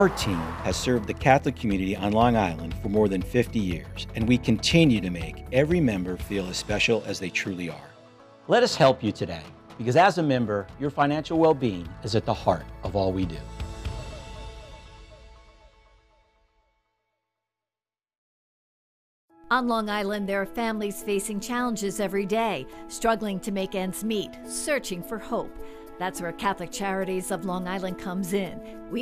Our team has served the Catholic community on Long Island for more than 50 years, and we continue to make every member feel as special as they truly are. Let us help you today, because as a member, your financial well-being is at the heart of all we do. On Long Island, there are families facing challenges every day, struggling to make ends meet, searching for hope. That's where Catholic Charities of Long Island comes in. We